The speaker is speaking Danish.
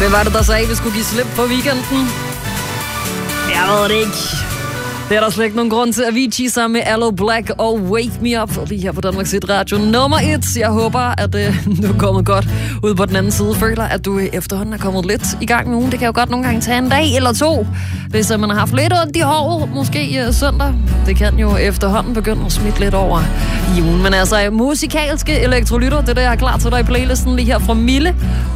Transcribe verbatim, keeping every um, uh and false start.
Hvem var det, der sagde, at vi skulle give slip på weekenden? Jeg ved det ikke. Det er der slet ikke nogen grund til. Avicii sammen med Aloe Black og Wake Me Up. Lige her på Danmarks Hit Radio nummer et. Jeg håber, at uh, du er kommet godt ud på den anden side. Føler, at du efterhånden er kommet lidt i gang med ugen. Det kan jo godt nogle gange tage en dag eller to. Hvis uh, man har haft lidt ondt i håret, måske uh, søndag. Det kan jo efterhånden begynde at smitte lidt over i ugen. Men altså, musikalske elektrolytter, det der er klar til dig i playlisten lige her fra Mille.